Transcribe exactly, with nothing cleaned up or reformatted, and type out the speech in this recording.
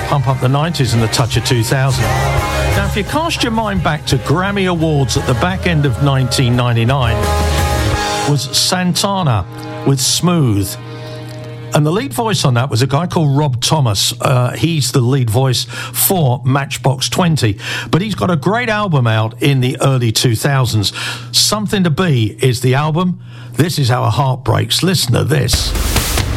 pump up the nineties and a touch of two thousand. Now, if you cast your mind back to Grammy Awards at the back end of nineteen ninety-nine, was Santana with Smooth. And the lead voice on that was a guy called Rob Thomas. Uh, he's the lead voice for Matchbox twenty. But he's got a great album out in the early two thousands. Something to Be is the album. This is How a Heart Breaks. Listen to this.